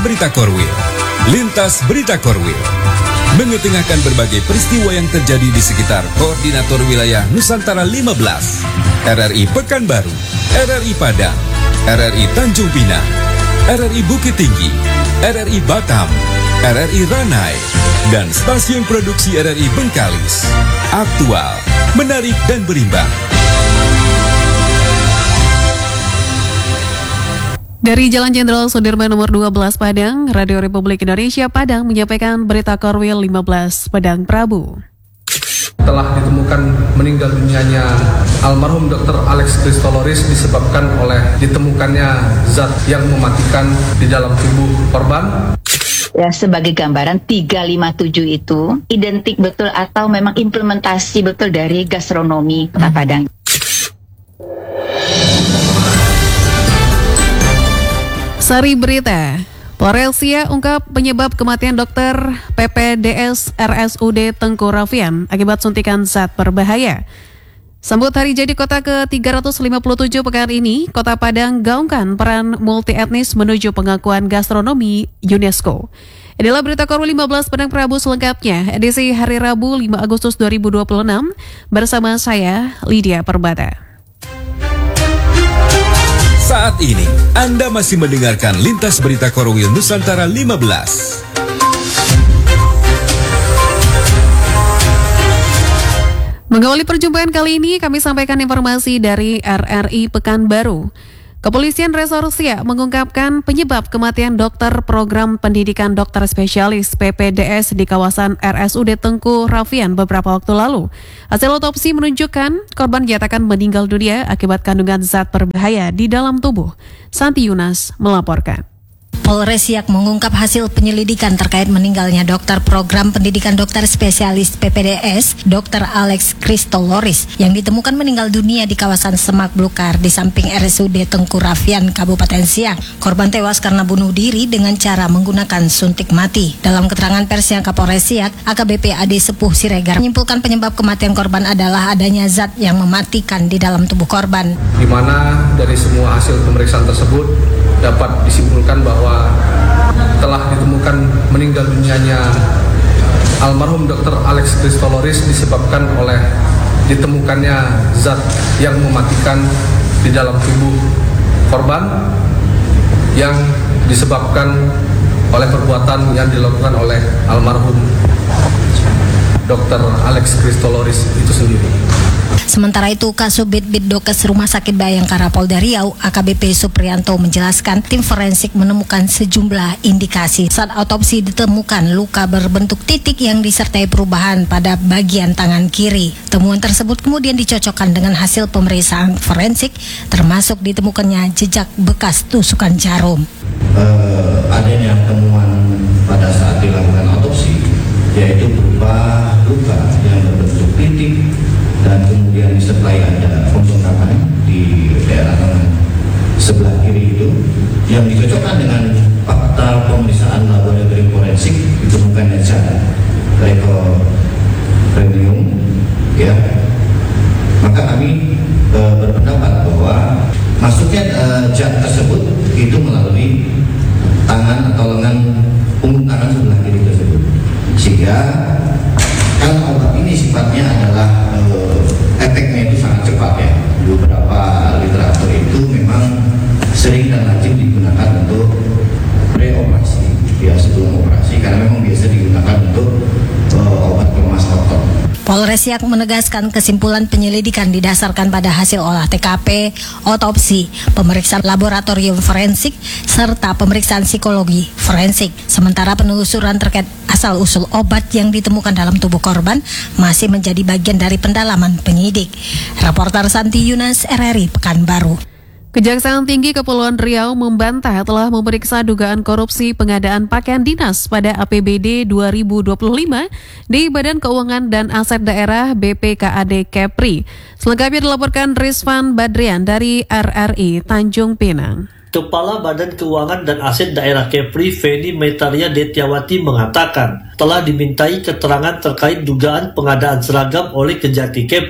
Berita Korwil, Lintas Berita Korwil, mengetengahkan berbagai peristiwa yang terjadi di sekitar Koordinator Wilayah Nusantara 15, RRI Pekanbaru, RRI Padang, RRI Tanjung Pinang, RRI Bukit Tinggi, RRI Batam, RRI Ranai, dan stasiun produksi RRI Bengkalis. Aktual, menarik dan berimbang. Dari Jalan Jenderal Sudirman nomor 12 Padang, Radio Republik Indonesia Padang menyampaikan berita Korwil 15 Padang Prabu. Telah ditemukan meninggal dunianya almarhum Dr. Alex Kristoloris disebabkan oleh ditemukannya zat yang mematikan di dalam tubuh korban. Ya, sebagai gambaran 357 itu identik betul atau memang implementasi betul dari gastronomi Kota Padang. Sari berita, Polresia ungkap penyebab kematian dokter PPDS RSUD Tengku Rafian akibat suntikan zat berbahaya. Sambut hari jadi kota ke-357 pekan ini, Kota Padang gaungkan peran multi etnis menuju pengakuan gastronomi UNESCO. Inilah berita Korwil 15 Padang Prabu selengkapnya, edisi hari Rabu 5 Agustus 2026, bersama saya, Lydia Perbata. Saat ini, Anda masih mendengarkan Lintas Berita Korwil Nusantara 15. Mengawali perjumpaan kali ini, kami sampaikan informasi dari RRI Pekanbaru. Kepolisian Resor Siak mengungkapkan penyebab kematian dokter program pendidikan dokter spesialis PPDS di kawasan RSUD Tengku Rafian beberapa waktu lalu. Hasil otopsi menunjukkan korban dinyatakan meninggal dunia akibat kandungan zat berbahaya di dalam tubuh. Santi Yunas melaporkan. Polres Siak mengungkap hasil penyelidikan terkait meninggalnya dokter program pendidikan dokter spesialis PPDS, Dr. Alex Kristoloris, yang ditemukan meninggal dunia di kawasan Semak Blukar di samping RSUD Tengku Rafian, Kabupaten Siak. Korban tewas karena bunuh diri dengan cara menggunakan suntik mati. Dalam keterangan persnya Kapolres Siak, AKBP Ade Sepuh Siregar menyimpulkan penyebab kematian korban adalah adanya zat yang mematikan di dalam tubuh korban. Di mana dari semua hasil pemeriksaan tersebut dapat disimpulkan bahwa telah ditemukan meninggal dunianya almarhum Dr. Alex Kristoloris disebabkan oleh ditemukannya zat yang mematikan di dalam tubuh korban yang disebabkan oleh perbuatan yang dilakukan oleh almarhum Dr. Alex Kristoloris itu sendiri. Sementara itu, Kasubit Bidokes Rumah Sakit Bayangkara Polda Riau, AKBP Suprianto menjelaskan tim forensik menemukan sejumlah indikasi. Saat autopsi ditemukan luka berbentuk titik yang disertai perubahan pada bagian tangan kiri. Temuan tersebut kemudian dicocokkan dengan hasil pemeriksaan forensik, termasuk ditemukannya jejak bekas tusukan jarum. Adanya temuan pada saat dilakukan autopsi, yaitu berupa luka yang berbentuk titik dan kemudian disertai ada pembengkakan di daerah tangan sebelah kiri itu yang dicocokkan dengan fakta pemeriksaan laboratorium forensik ditemukannya zat premium, ya. Maka kami berpendapat bahwa masuknya zat tersebut itu melalui tangan atau lengan punggung kanan sebelah kiri tersebut, sehingga karena obat ini sifatnya adalah efeknya itu sangat cepat, ya. Beberapa literatur itu memang sering dan lazim digunakan untuk pre-operasi, ya, sebelum operasi, karena memang biasa digunakan untuk obat pelemas otot. Polres Siak menegaskan kesimpulan penyelidikan didasarkan pada hasil olah TKP, otopsi, pemeriksaan laboratorium forensik, serta pemeriksaan psikologi forensik. Sementara penelusuran terkait asal-usul obat yang ditemukan dalam tubuh korban masih menjadi bagian dari pendalaman penyidik. Reporter Santi Yunas, RRI Pekanbaru. Kejaksaan Tinggi Kepulauan Riau membantah telah memeriksa dugaan korupsi pengadaan pakaian dinas pada APBD 2025 di Badan Keuangan dan Aset Daerah BPKAD Kepri. Selengkapnya dilaporkan Rizvan Badrian dari RRI Tanjung Pinang. Kepala Badan Keuangan dan Aset Daerah Kepri, Feni Metaria Detiawati, mengatakan telah dimintai keterangan terkait dugaan pengadaan seragam oleh Kejati Kepri.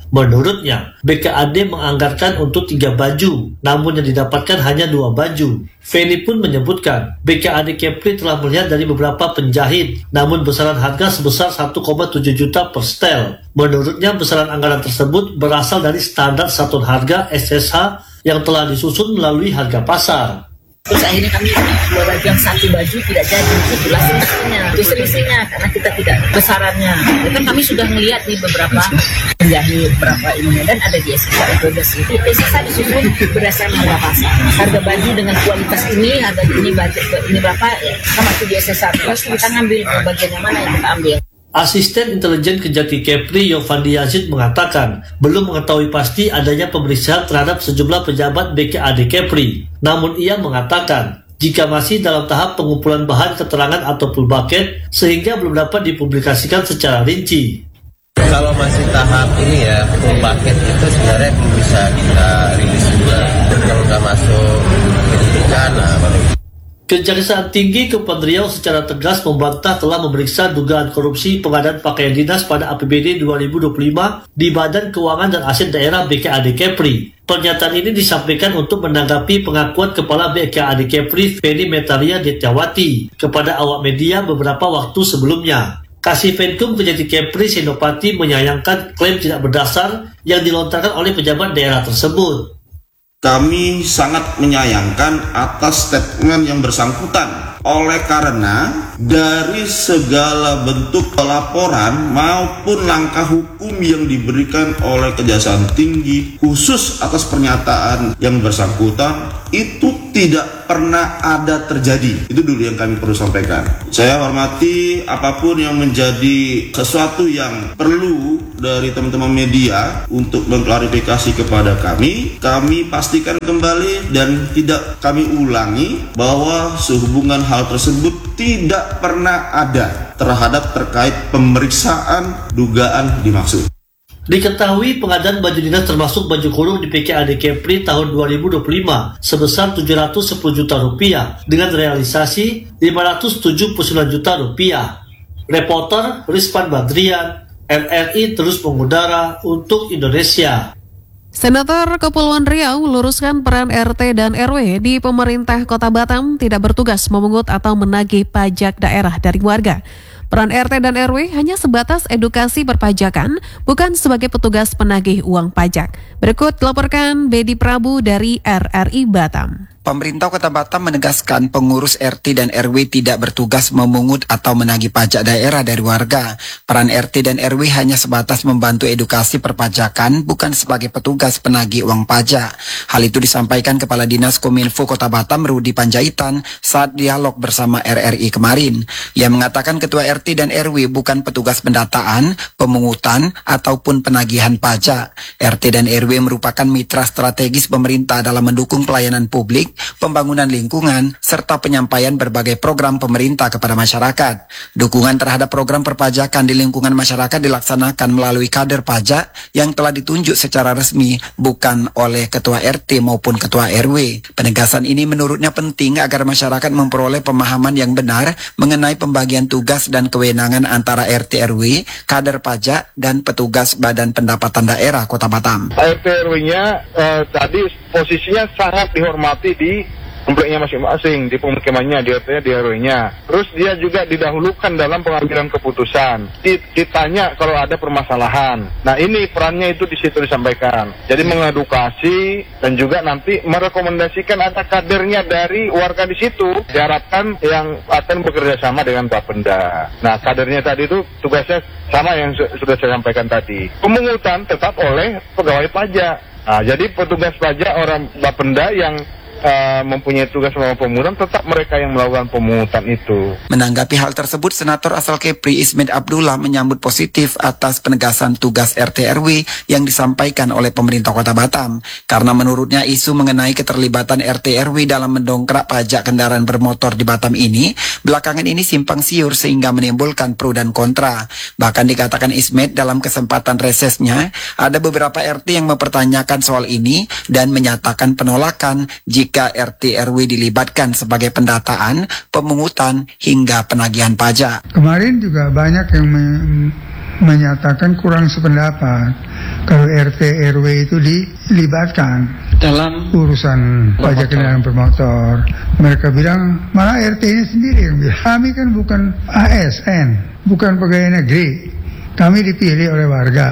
Menurutnya, BKAD menganggarkan untuk 3 baju, namun yang didapatkan hanya 2 baju. Feni pun menyebutkan, BKAD Kepri telah melihat dari beberapa penjahit, namun besaran harga sebesar 1,7 juta per setel. Menurutnya, besaran anggaran tersebut berasal dari standar satuan harga SSH yang telah disusun melalui harga pasar. Terus akhirnya kami 2 baju yang 1 baju tidak jadi, itulah selisihnya karena kita tidak besarannya. Kan kami sudah melihat di beberapa penjahit, beberapa ini dan ada di SSH itu. SSH disusun berdasarkan harga pasar. Harga baju dengan kualitas ini, harga ini budget ini berapa, ya kita masuk di SSH. Terus kita ngambil bagian yang mana yang kita ambil. Asisten Intelijen Kejati Kepri Yovandi Yazid mengatakan belum mengetahui pasti adanya pemeriksaan terhadap sejumlah pejabat BKAD Kepri. Namun ia mengatakan jika masih dalam tahap pengumpulan bahan keterangan atau full bucket sehingga belum dapat dipublikasikan secara rinci. Kalau masih tahap ini ya full bucket itu sebenarnya bisa kita rilis juga. Kalau nggak masuk penyidikan, baru. Kejaksaan Tinggi Kepulauan Riau secara tegas membantah telah memeriksa dugaan korupsi pengadaan pakaian dinas pada APBD 2025 di Badan Keuangan dan Aset Daerah BKAD Kepri. Pernyataan ini disampaikan untuk menanggapi pengakuan Kepala BKAD Kepri Feni Metaria Detyawati kepada awak media beberapa waktu sebelumnya. Kasifenkum Kejati Kepri Senopati menyayangkan klaim tidak berdasar yang dilontarkan oleh pejabat daerah tersebut. Kami sangat menyayangkan atas statement yang bersangkutan oleh karena dari segala bentuk pelaporan maupun langkah hukum yang diberikan oleh Kejaksaan Tinggi khusus atas pernyataan yang bersangkutan itu tidak pernah ada terjadi. Itu dulu yang kami perlu sampaikan. Saya hormati apapun yang menjadi sesuatu yang perlu dari teman-teman media untuk mengklarifikasi kepada kami pastikan kembali dan tidak kami ulangi bahwa sehubungan hal tersebut tidak pernah ada terhadap terkait pemeriksaan dugaan dimaksud. Diketahui pengadaan baju dinas termasuk baju kurung di BKAD Kepri tahun 2025 sebesar 710 juta rupiah dengan realisasi 579 juta rupiah. Reporter Rizwan Badrian, RRI terus mengudara untuk Indonesia. Senator Kepulauan Riau luruskan peran RT dan RW di pemerintah Kota Batam tidak bertugas memungut atau menagih pajak daerah dari warga. Peran RT dan RW hanya sebatas edukasi perpajakan, bukan sebagai petugas penagih uang pajak. Berikut dilaporkan Bedi Prabu dari RRI Batam. Pemerintah Kota Batam menegaskan pengurus RT dan RW tidak bertugas memungut atau menagih pajak daerah dari warga. Peran RT dan RW hanya sebatas membantu edukasi perpajakan, bukan sebagai petugas penagih uang pajak. Hal itu disampaikan Kepala Dinas Kominfo Kota Batam, Rudi Panjaitan, saat dialog bersama RRI kemarin. Ia mengatakan Ketua RT dan RW bukan petugas pendataan, pemungutan, ataupun penagihan pajak. RT dan RW merupakan mitra strategis pemerintah dalam mendukung pelayanan publik, pembangunan lingkungan, serta penyampaian berbagai program pemerintah kepada masyarakat. Dukungan terhadap program perpajakan di lingkungan masyarakat dilaksanakan melalui kader pajak yang telah ditunjuk secara resmi, bukan oleh Ketua RT maupun Ketua RW. Penegasan ini menurutnya penting agar masyarakat memperoleh pemahaman yang benar mengenai pembagian tugas dan kewenangan antara RT RW, kader pajak, dan petugas Badan Pendapatan Daerah Kota Batam. RT RW-nya tadi posisinya sangat dihormati di kompleknya masing-masing, di pemukimannya, di RT-nya, di RW-nya. Terus dia juga didahulukan dalam pengambilan keputusan. Ditanya kalau ada permasalahan. Nah, ini perannya itu di situ disampaikan. Jadi mengedukasi dan juga nanti merekomendasikan ada kadernya dari warga di situ. Diharapkan yang akan bekerja sama dengan Bapenda. Nah, kadernya tadi itu tugasnya sama yang sudah saya sampaikan tadi. Pemungutan tetap oleh pegawai pajak. Nah, jadi petugas pajak orang Bapenda yang mempunyai tugas melakukan pemungutan, tetap mereka yang melakukan pemungutan itu. Menanggapi hal tersebut, Senator asal Kepri Ismet Abdullah menyambut positif atas penegasan tugas RT RW yang disampaikan oleh pemerintah Kota Batam. Karena menurutnya isu mengenai keterlibatan RT RW dalam mendongkrak pajak kendaraan bermotor di Batam ini belakangan ini simpang siur sehingga menimbulkan pro dan kontra. Bahkan dikatakan Ismet dalam kesempatan resesnya, ada beberapa RT yang mempertanyakan soal ini dan menyatakan penolakan jika RT RW dilibatkan sebagai pendataan, pemungutan, hingga penagihan pajak. Kemarin juga banyak yang menyatakan kurang sependapat. kalau RT RW itu dilibatkan dalam urusan pajak kendaraan bermotor. Mereka bilang malah RT ini sendiri yang bilang, kami kan bukan ASN, bukan pegawai negeri, kami dipilih oleh warga.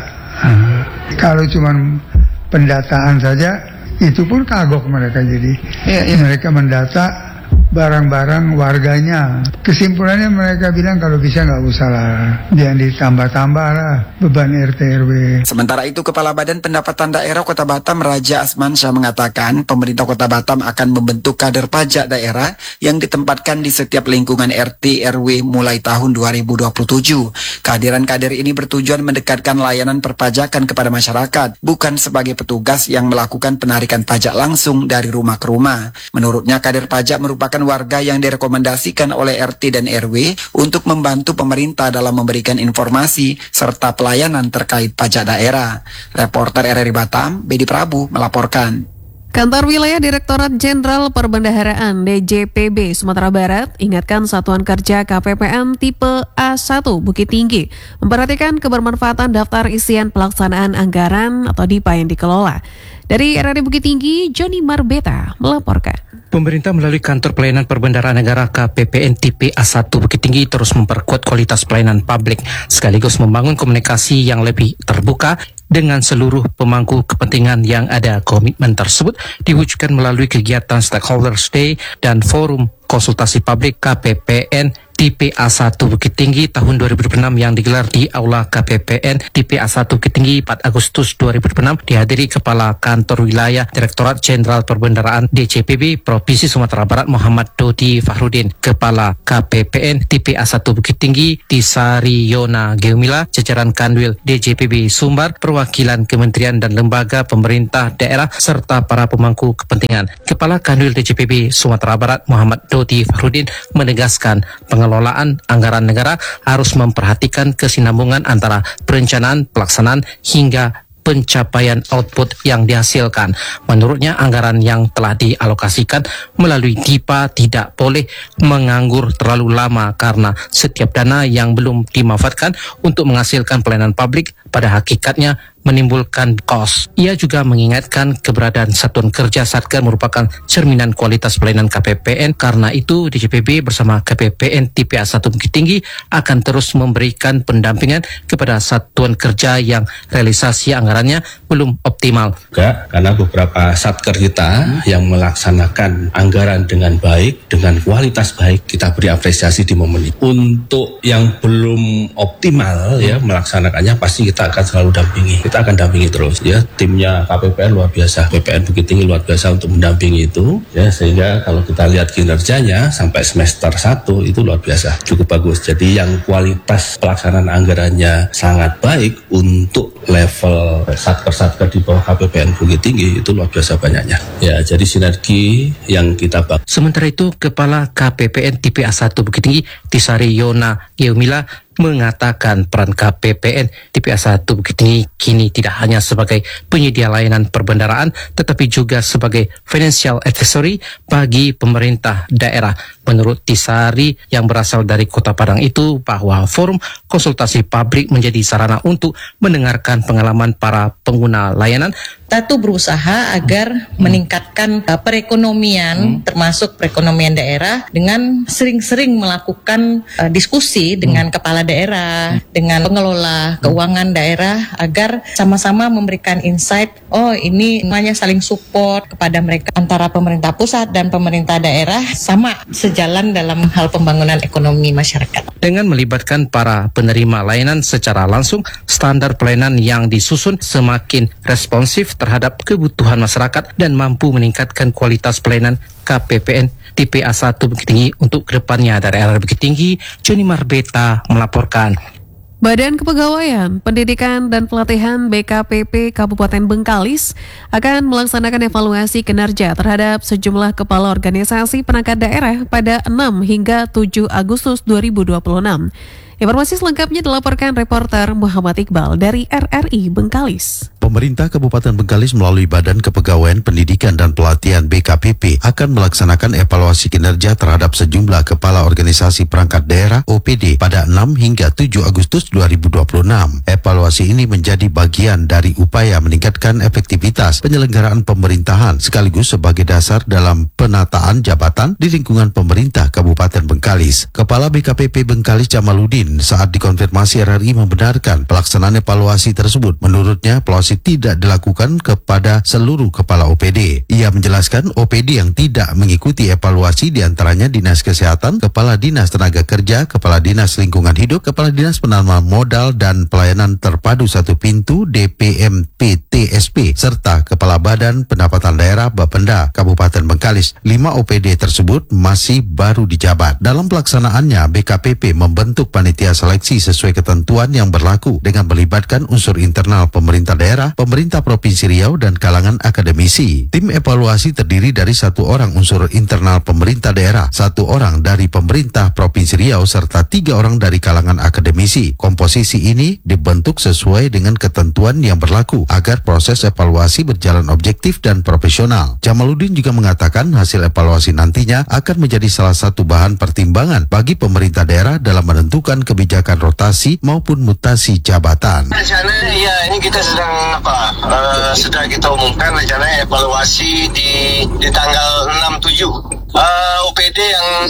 Kalau cuma pendataan saja, itu pun kagok mereka. Jadi mereka mendata barang-barang warganya. Kesimpulannya mereka bilang kalau bisa nggak usah lah, jangan ditambah-tambah lah beban RT RW. Sementara itu, Kepala Badan Pendapatan Daerah Kota Batam Raja Asmansyah mengatakan pemerintah Kota Batam akan membentuk kader pajak daerah yang ditempatkan di setiap lingkungan RT RW mulai tahun 2027. Kehadiran kader ini bertujuan mendekatkan layanan perpajakan kepada masyarakat, bukan sebagai petugas yang melakukan penarikan pajak langsung dari rumah ke rumah. Menurutnya, kader pajak merupakan warga yang direkomendasikan oleh RT dan RW untuk membantu pemerintah dalam memberikan informasi serta pelayanan terkait pajak daerah. Reporter RRI Batam, Bedi Prabu melaporkan. Kantor Wilayah Direktorat Jenderal Perbendaharaan DJPB Sumatera Barat ingatkan Satuan Kerja KPPN tipe A1 Bukit Tinggi memperhatikan kebermanfaatan daftar isian pelaksanaan anggaran atau DIPA yang dikelola. Dari RRI Bukit Tinggi, Joni Marbeta melaporkan. Pemerintah melalui Kantor Pelayanan Perbendaharaan Negara KPPN tipe A1 Bukit Tinggi terus memperkuat kualitas pelayanan publik sekaligus membangun komunikasi yang lebih terbuka dengan seluruh pemangku kepentingan yang ada. Komitmen tersebut diwujudkan melalui kegiatan Stakeholders Day dan Forum Konsultasi Publik KPPN tipe A1 Bukit Tinggi tahun 2026 yang digelar di Aula KPPN tipe A1 Bukit Tinggi 4 Agustus 2026 dihadiri Kepala Kantor Wilayah Direktorat Jenderal Perbendaharaan DJPB Provinsi Sumatera Barat Muhammad Dodi Fahrudin, Kepala KPPN tipe A1 Bukit Tinggi Tisari Yona Geumila, jajaran Kanwil DJPB Sumbar, perwakilan kementerian dan lembaga pemerintah daerah serta para pemangku kepentingan. Kepala Kanwil DJPB Sumatera Barat Muhammad Dodi Fahrudin menegaskan pengelolaan anggaran negara harus memperhatikan kesinambungan antara perencanaan, pelaksanaan hingga pencapaian output yang dihasilkan. Menurutnya, anggaran yang telah dialokasikan melalui DIPA tidak boleh menganggur terlalu lama karena setiap dana yang belum dimanfaatkan untuk menghasilkan pelayanan publik pada hakikatnya menimbulkan kos. Ia juga mengingatkan keberadaan Satuan Kerja Satker merupakan cerminan kualitas pelayanan KPPN. Karena itu, DJPB bersama KPPN tipe A1 Bukit Tinggi akan terus memberikan pendampingan kepada Satuan Kerja yang realisasi anggarannya belum optimal. Karena beberapa Satker kita yang melaksanakan anggaran dengan baik, dengan kualitas baik, kita beri apresiasi di momen ini. Untuk yang belum optimal ya melaksanakannya, pasti kita akan selalu dampingi. Kita akan dampingi terus ya, timnya KPPN luar biasa, PPN Bukit Tinggi luar biasa untuk mendampingi itu ya, sehingga kalau kita lihat kinerjanya sampai semester 1 itu luar biasa, cukup bagus. Jadi yang kualitas pelaksanaan anggarannya sangat baik untuk level satker-satker di bawah KPPN Bukit Tinggi itu luar biasa banyaknya ya, jadi sinergi yang kita bangun. Sementara itu, Kepala KPPN tipe A1 Bukit Tinggi Tisari Yona Geumila mengatakan peran KPPN tipe A1 Bukit Tinggi kini tidak hanya sebagai penyedia layanan perbendaharaan tetapi juga sebagai financial advisory bagi pemerintah daerah. Menurut Tisari yang berasal dari Kota Padang itu, bahwa forum konsultasi publik menjadi sarana untuk mendengarkan pengalaman para pengguna layanan. Kita tuh berusaha agar meningkatkan perekonomian, termasuk perekonomian daerah, dengan sering-sering melakukan diskusi dengan kepala daerah, dengan pengelola keuangan daerah, agar sama-sama memberikan insight, oh ini namanya saling support kepada mereka antara pemerintah pusat dan pemerintah daerah, sama sejalan dalam hal pembangunan ekonomi masyarakat. Dengan melibatkan para penerima layanan secara langsung, standar pelayanan yang disusun semakin responsif terhadap kebutuhan masyarakat dan mampu meningkatkan kualitas pelayanan KPPN tipe A1 Bukit Tinggi untuk kedepannya. Dari RRI Bukit Tinggi, Joni Marbeta melaporkan. Badan Kepegawaian, Pendidikan dan Pelatihan BKPP Kabupaten Bengkalis akan melaksanakan evaluasi kinerja terhadap sejumlah kepala organisasi perangkat daerah pada 6 hingga 7 Agustus 2026. Informasi selengkapnya dilaporkan reporter Muhammad Iqbal dari RRI Bengkalis. Pemerintah Kabupaten Bengkalis melalui Badan Kepegawaian Pendidikan dan Pelatihan BKPP akan melaksanakan evaluasi kinerja terhadap sejumlah kepala organisasi perangkat daerah OPD pada 6 hingga 7 Agustus 2026. Evaluasi ini menjadi bagian dari upaya meningkatkan efektivitas penyelenggaraan pemerintahan sekaligus sebagai dasar dalam penataan jabatan di lingkungan pemerintah Kabupaten Bengkalis. Kepala BKPP Bengkalis Jamaluddin saat dikonfirmasi RRI membenarkan pelaksanaan evaluasi tersebut. Menurutnya, evaluasi tidak dilakukan kepada seluruh kepala OPD. Ia menjelaskan OPD yang tidak mengikuti evaluasi diantaranya Dinas Kesehatan, Kepala Dinas Tenaga Kerja, Kepala Dinas Lingkungan Hidup, Kepala Dinas Penanaman Modal dan Pelayanan Terpadu Satu Pintu DPMPTSP, serta Kepala Badan Pendapatan Daerah Bapenda Kabupaten Bengkalis. 5 OPD tersebut masih baru dijabat. Dalam pelaksanaannya, BKPP membentuk panitia seleksi sesuai ketentuan yang berlaku dengan melibatkan unsur internal pemerintah daerah, pemerintah Provinsi Riau, dan kalangan akademisi. Tim evaluasi terdiri dari 1 orang unsur internal pemerintah daerah, 1 orang dari pemerintah Provinsi Riau, serta 3 orang dari kalangan akademisi. Komposisi ini dibentuk sesuai dengan ketentuan yang berlaku agar proses evaluasi berjalan objektif dan profesional. Jamaluddin juga mengatakan hasil evaluasi nantinya akan menjadi salah satu bahan pertimbangan bagi pemerintah daerah dalam menentukan kebijakan rotasi maupun mutasi jabatan. Rencana ya ini kita sedang kita umumkan rencana evaluasi di tanggal 6-7. OPD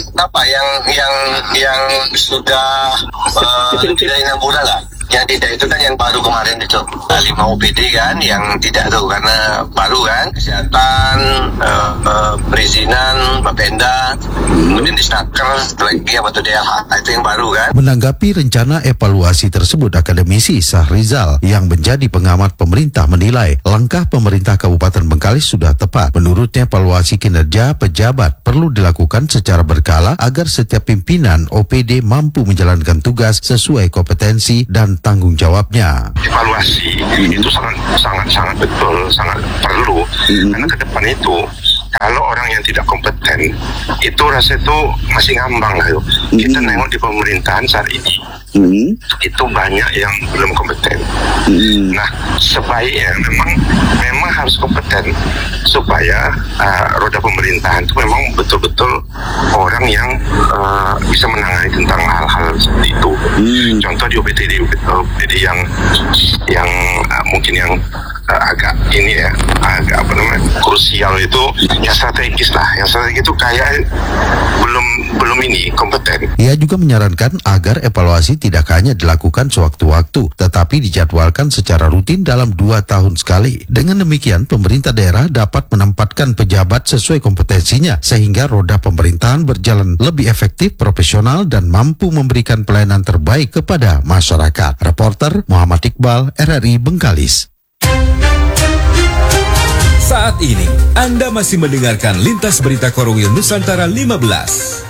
yang sudah tidak 6 bulan lah. Yang tidak itu kan yang baru kemarin itu 5 OPD kan yang tidak tuh karena baru kan, kesehatan, perizinan, Bapenda, kemudian Disnaker, lagi apa tuh DLH, itu yang baru kan. Menanggapi rencana evaluasi tersebut, akademisi Sahrizal yang menjadi pengamat pemerintah menilai langkah pemerintah Kabupaten Bengkalis sudah tepat. Menurutnya evaluasi kinerja pejabat perlu dilakukan secara berkala agar setiap pimpinan OPD mampu menjalankan tugas sesuai kompetensi dan tanggung jawabnya. Evaluasi itu sangat betul, sangat perlu karena ke depan itu kalau orang yang tidak kompeten itu rasa itu masih ngambang lah. Kita nengok di pemerintahan saat ini itu banyak yang belum kompeten. Nah, sebaiknya memang harus kompeten supaya roda pemerintahan itu memang betul-betul orang yang bisa menangani tentang hal-hal seperti itu. Contoh di OPD yang mungkin yang agak krusial itu yang strategis lah. Yang strategis itu kayak belum ini kompeten. Ia juga menyarankan agar evaluasi tidak hanya dilakukan sewaktu-waktu, tetapi dijadwalkan secara rutin dalam 2 tahun sekali. Dengan demikian, pemerintah daerah dapat menempatkan pejabat sesuai kompetensinya, sehingga roda pemerintahan berjalan lebih efektif, profesional, dan mampu memberikan pelayanan terbaik kepada masyarakat. Reporter Muhammad Iqbal, RRI Bengkalis. Saat ini, Anda masih mendengarkan Lintas Berita Korwil Nusantara 15.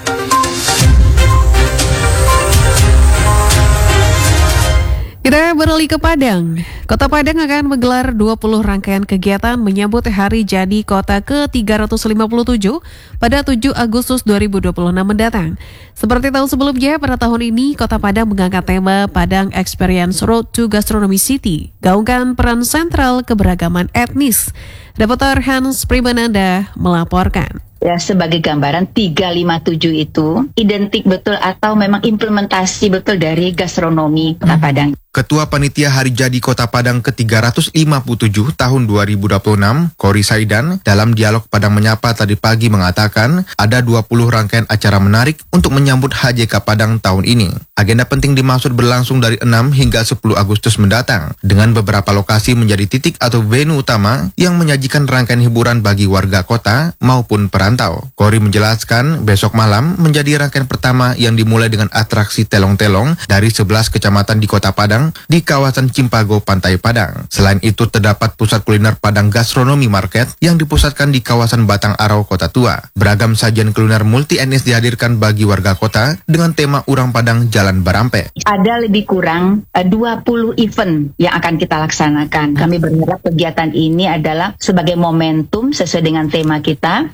Kita beralih ke Padang. Kota Padang akan menggelar 20 rangkaian kegiatan menyambut Hari Jadi Kota ke-357 pada 7 Agustus 2026 mendatang. Seperti tahun sebelumnya, pada tahun ini Kota Padang mengangkat tema Padang Experience Road to Gastronomy City, gaungkan peran sentral keberagaman etnis. Reporter Hans Primananda melaporkan. Ya, sebagai gambaran 357 itu identik betul atau memang implementasi betul dari gastronomi Kota Padang. Ketua Panitia Hari Jadi Kota Padang ke-357 tahun 2026, Kori Saidan, dalam dialog Padang Menyapa tadi pagi mengatakan ada 20 rangkaian acara menarik untuk menyambut HJK Padang tahun ini. Agenda penting dimaksud berlangsung dari 6 hingga 10 Agustus mendatang, dengan beberapa lokasi menjadi titik atau venue utama yang menyajikan rangkaian hiburan bagi warga kota maupun perantau. Kori menjelaskan besok malam menjadi rangkaian pertama yang dimulai dengan atraksi telong-telong dari 11 kecamatan di Kota Padang di kawasan Cimpago, Pantai Padang. Selain itu terdapat pusat kuliner Padang Gastronomi Market yang dipusatkan di kawasan Batang Arau, Kota Tua. Beragam sajian kuliner multi etnis dihadirkan bagi warga kota dengan tema Urang Padang Jalan Barampe. Ada lebih kurang 20 event yang akan kita laksanakan. Kami berharap kegiatan ini adalah sebagai momentum sesuai dengan tema kita,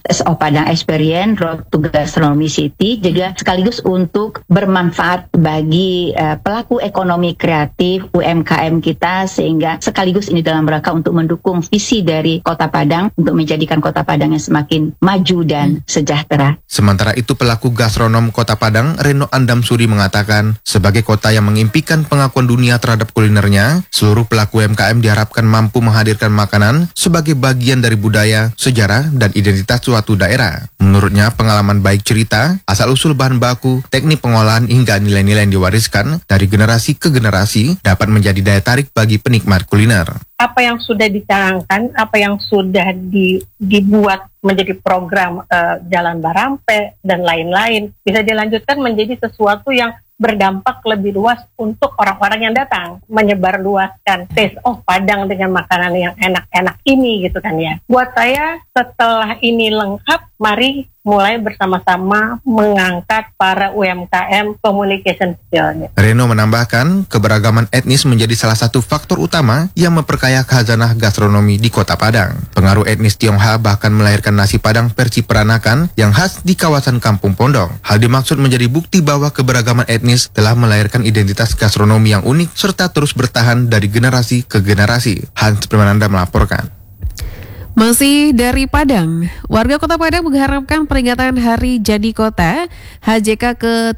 Padang Experience Road to Gastronomy City juga sekaligus untuk bermanfaat bagi pelaku ekonomi kreatif UMKM kita, sehingga sekaligus ini dalam rangka untuk mendukung visi dari Kota Padang untuk menjadikan Kota Padang yang semakin maju dan sejahtera. Sementara itu pelaku gastronom Kota Padang, Reno Andamsuri mengatakan, sebagai kota yang mengimpikan pengakuan dunia terhadap kulinernya, seluruh pelaku UMKM diharapkan mampu menghadirkan makanan sebagai bagian dari budaya, sejarah, dan identitas suatu daerah. Menurutnya, pengalaman baik cerita, asal-usul bahan baku, teknik pengolahan hingga nilai-nilai yang diwariskan dari generasi ke generasi dapat menjadi daya tarik bagi penikmat kuliner. Apa yang sudah dicanangkan, apa yang sudah dibuat menjadi program Jalan Barampe dan lain-lain bisa dilanjutkan menjadi sesuatu yang berdampak lebih luas untuk orang-orang yang datang, menyebarluaskan taste Padang dengan makanan yang enak-enak ini gitu kan ya. Buat saya setelah ini lengkap, mari mulai bersama-sama mengangkat para UMKM communication skillnya. Reno menambahkan, keberagaman etnis menjadi salah satu faktor utama yang memperkaya khazanah gastronomi di Kota Padang. Pengaruh etnis Tionghoa bahkan melahirkan nasi Padang versi peranakan yang khas di kawasan Kampung Pondok. Hal dimaksud menjadi bukti bahwa keberagaman etnis telah melahirkan identitas gastronomi yang unik serta terus bertahan dari generasi ke generasi. Hans Primananda melaporkan. Masih dari Padang, warga Kota Padang mengharapkan peringatan Hari Jadi Kota HJK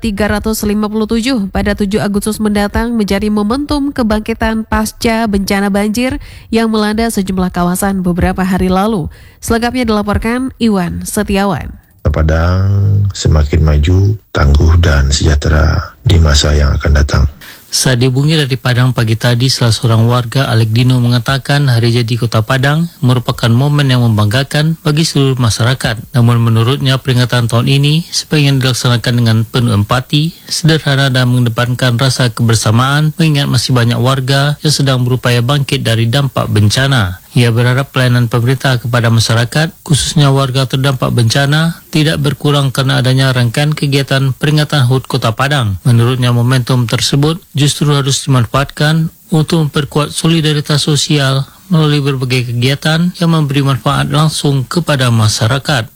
ke-357 pada 7 Agustus mendatang menjadi momentum kebangkitan pasca bencana banjir yang melanda sejumlah kawasan beberapa hari lalu. Selengkapnya dilaporkan Iwan Setiawan. Kota Padang semakin maju, tangguh dan sejahtera di masa yang akan datang. Saat dihubungi dari Padang pagi tadi, salah seorang warga, Alek Dino, mengatakan Hari Jadi Kota Padang merupakan momen yang membanggakan bagi seluruh masyarakat. Namun menurutnya peringatan tahun ini sebaiknya dilaksanakan dengan penuh empati, sederhana dan mengedepankan rasa kebersamaan, mengingat masih banyak warga yang sedang berupaya bangkit dari dampak bencana. Ia berharap pelayanan pemerintah kepada masyarakat, khususnya warga terdampak bencana, tidak berkurang karena adanya rangkaian kegiatan peringatan HUT Kota Padang. Menurutnya momentum tersebut justru harus dimanfaatkan untuk memperkuat solidaritas sosial melalui berbagai kegiatan yang memberi manfaat langsung kepada masyarakat.